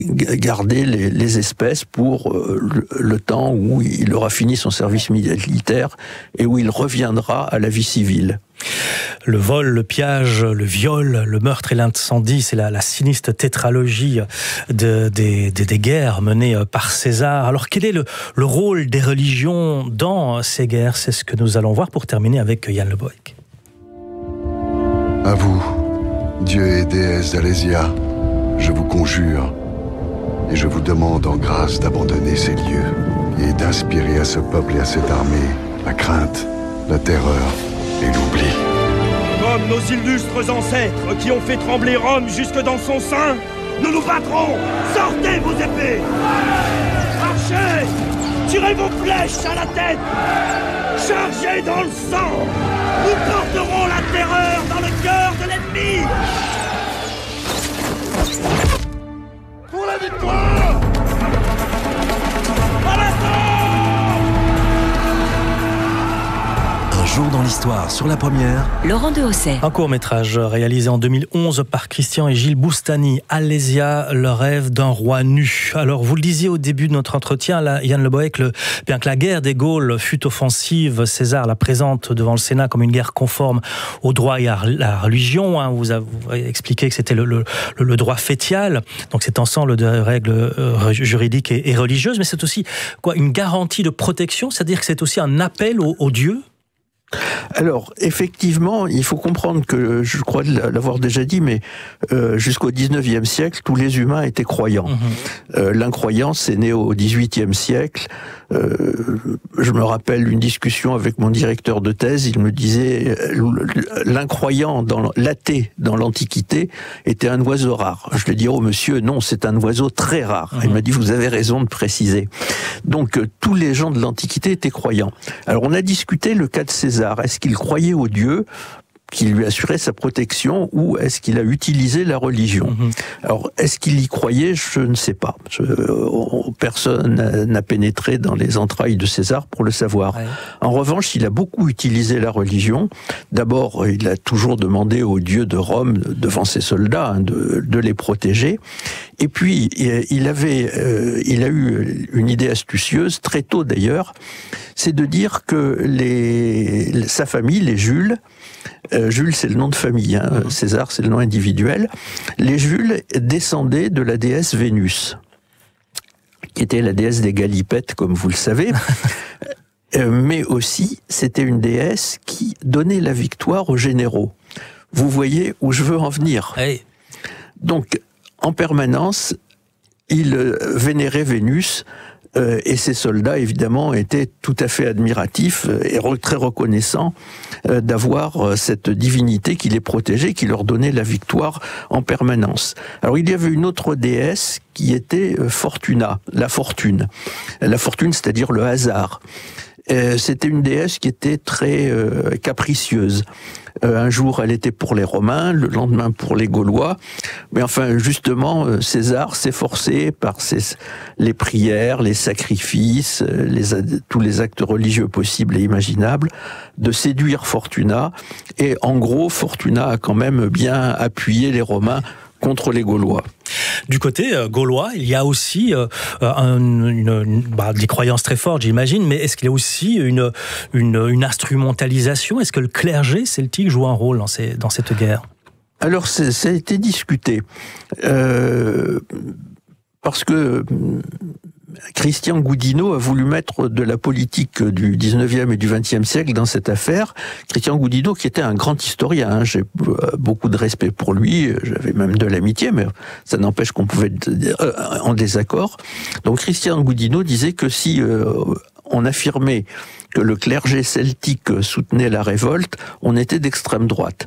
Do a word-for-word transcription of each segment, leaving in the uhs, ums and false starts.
garder les, les espèces pour euh, le, le temps où il aura fini son service militaire et où il reviendra à la vie civile. Le vol, le pillage, le viol, le meurtre et l'incendie, c'est la, la sinistre tétralogie de, des, des, des guerres menées par César. Alors quel est le, le rôle des religions dans ces guerres? C'est ce que nous allons voir pour terminer avec Yann Le Boëc. À vous, dieux et déesses d'Alésia, je vous conjure et je vous demande en grâce d'abandonner ces lieux et d'inspirer à ce peuple et à cette armée la crainte, la terreur et l'oubli. Comme nos illustres ancêtres qui ont fait trembler Rome jusque dans son sein, nous nous battrons. Sortez vos épées. Archers, tirez vos flèches à la tête. Chargez dans le sang. Nous porterons la terreur dans le cœur de l'ennemi. Pour la victoire. À l'assaut. Un jour dans l'histoire, sur la première, Laurent Dehaussais. Un court-métrage réalisé en deux mille onze par Christian et Gilles Boustany, Alésia, le rêve d'un roi nu. Alors, vous le disiez au début de notre entretien, là, Yann Le Boëc, le, bien que la guerre des Gaules fût offensive, César la présente devant le Sénat comme une guerre conforme au droit et à la religion. Hein. Vous avez expliqué que c'était le, le, le droit fétial, donc cet ensemble de règles euh, juridiques et, et religieuses, mais c'est aussi quoi, une garantie de protection, c'est-à-dire que c'est aussi un appel aux, aux dieux. Alors, effectivement, il faut comprendre que, je crois l'avoir déjà dit, mais euh, jusqu'au dix-neuvième siècle, tous les humains étaient croyants. Mmh. Euh, l'incroyance est née au dix-huitième siècle. Euh, je me rappelle une discussion avec mon directeur de thèse, il me disait l'incroyant, dans l'athée dans l'Antiquité était un oiseau rare. Je lui ai dit, oh monsieur, non, c'est un oiseau très rare. Mmh. Il m'a dit, vous avez raison de préciser. Donc, euh, tous les gens de l'Antiquité étaient croyants. Alors, on a discuté le cas de César. Est-ce qu'il croyait au Dieu qui lui assurait sa protection ou est-ce qu'il a utilisé la religion? Mmh. Alors, est-ce qu'il y croyait? Je ne sais pas. Je, personne n'a pénétré dans les entrailles de César pour le savoir. Ouais. En revanche, il a beaucoup utilisé la religion. D'abord, il a toujours demandé aux dieux de Rome, devant ses soldats, hein, de, de les protéger. Et puis, il avait, euh, il a eu une idée astucieuse, très tôt d'ailleurs, c'est de dire que les, sa famille, les Jules, Euh, Jules, c'est le nom de famille, hein. Mmh. César, c'est le nom individuel. Les Jules descendaient de la déesse Vénus, qui était la déesse des galipettes, comme vous le savez. euh, mais aussi, c'était une déesse qui donnait la victoire aux généraux. Vous voyez où je veux en venir. Hey. Donc, en permanence, il euh, vénérait Vénus. Euh, et ses soldats, évidemment, étaient tout à fait admiratifs et re- très reconnaissants euh, d'avoir euh, cette divinité qui les protégeait, qui leur donnait la victoire en permanence. Alors, il y avait une autre déesse qui était euh, Fortuna, la fortune. La fortune, c'est-à-dire le hasard. Euh, c'était une déesse qui était très euh, capricieuse. Euh, un jour, elle était pour les Romains, le lendemain pour les Gaulois. Mais enfin, justement, euh, César s'efforçait par ses, les prières, les sacrifices, euh, les, tous les actes religieux possibles et imaginables, de séduire Fortuna. Et en gros, Fortuna a quand même bien appuyé les Romains contre les Gaulois. Du côté euh, gaulois, il y a aussi euh, un, une, une, bah, des croyances très fortes, j'imagine, mais est-ce qu'il y a aussi une, une, une instrumentalisation? Est-ce que le clergé celtique joue un rôle dans, ces, dans cette guerre? Alors, ça a été discuté. Euh, parce que Christian Goudineau a voulu mettre de la politique du dix-neuvième et du vingtième siècle dans cette affaire. Christian Goudineau, qui était un grand historien, hein, j'ai beaucoup de respect pour lui, j'avais même de l'amitié, mais ça n'empêche qu'on pouvait être en désaccord. Donc Christian Goudineau disait que si euh, on affirmait que le clergé celtique soutenait la révolte, on était d'extrême droite.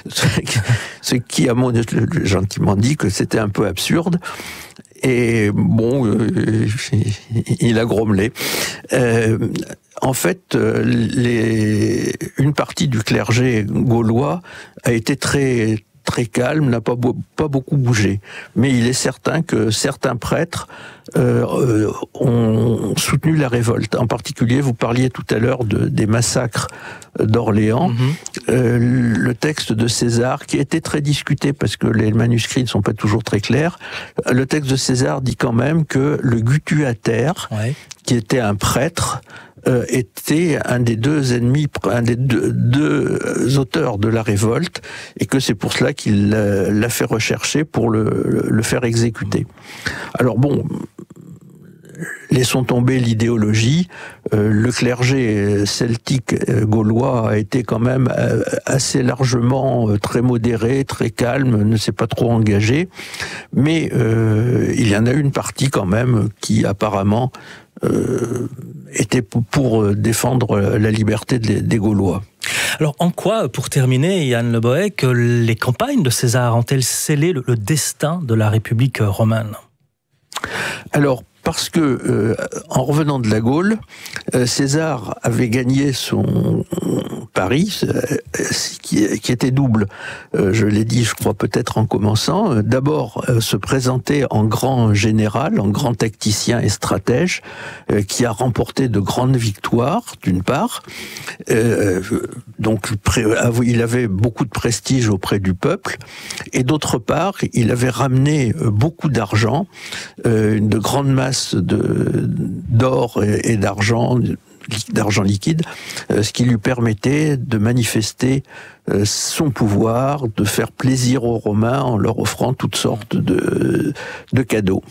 Ce qui a gentiment dit que c'était un peu absurde. Et bon, euh, il a grommelé. Euh, en fait, les, une partie du clergé gaulois a été très très calme, n'a pas, pas beaucoup bougé. Mais il est certain que certains prêtres euh, euh, ont soutenu la révolte. En particulier, vous parliez tout à l'heure de, des massacres d'Orléans. Mm-hmm. euh, le texte de César, qui a été très discuté parce que les manuscrits ne sont pas toujours très clairs, le texte de César dit quand même que le guttuateur, ouais. qui était un prêtre, Euh, était un des deux ennemis, un des deux, deux auteurs de la révolte, et que c'est pour cela qu'il l'a, l'a fait rechercher pour le, le faire exécuter. Alors bon, laissons tomber l'idéologie. Euh, le clergé celtique euh, gaulois a été quand même euh, assez largement euh, très modéré, très calme, ne s'est pas trop engagé, mais euh, il y en a une partie quand même qui apparemment Euh, était pour défendre la liberté des Gaulois. Alors en quoi, pour terminer, Yann Le Bohec, les campagnes de César ont-elles scellé le, le destin de la République romaine ? Alors, parce que, euh, en revenant de la Gaule, euh, César avait gagné son pari, euh, qui, qui était double. Euh, je l'ai dit, je crois, peut-être en commençant. Euh, d'abord, euh, se présenter en grand général, en grand tacticien et stratège, euh, qui a remporté de grandes victoires, d'une part. Euh, donc, il avait beaucoup de prestige auprès du peuple. Et d'autre part, il avait ramené beaucoup d'argent, euh, de grandes masses De, d'or et, et d'argent, d'argent liquide, euh, ce qui lui permettait de manifester euh, son pouvoir, de faire plaisir aux Romains en leur offrant toutes sortes de, de cadeaux.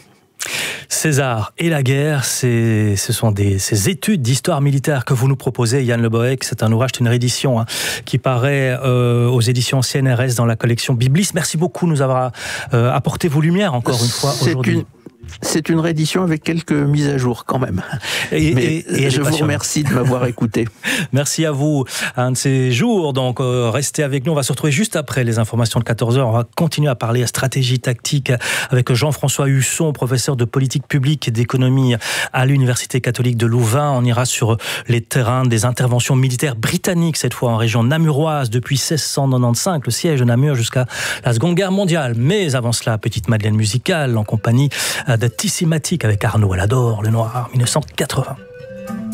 César et la guerre, c'est, ce sont des, ces études d'histoire militaire que vous nous proposez, Yann Le Bohec. C'est un ouvrage, une réédition hein, qui paraît euh, aux éditions C N R S dans la collection Biblis. Merci beaucoup de nous avoir euh, apporté vos lumières encore une fois c'est aujourd'hui. Une... C'est une réédition avec quelques mises à jour quand même. Et, Mais et, et je vous remercie de m'avoir écouté. Merci à vous. Un de ces jours, donc euh, restez avec nous. On va se retrouver juste après les informations de quatorze heures. On va continuer à parler stratégie tactique avec Jean-François Husson, professeur de politique publique et d'économie à l'Université catholique de Louvain. On ira sur les terrains des interventions militaires britanniques, cette fois en région namuroise, depuis seize cent quatre-vingt-quinze, le siège de Namur jusqu'à la Seconde Guerre mondiale. Mais avant cela, petite Madeleine musicale en compagnie de Tissimatic avec Arnaud Alador, Le Noir, mille neuf cent quatre-vingts.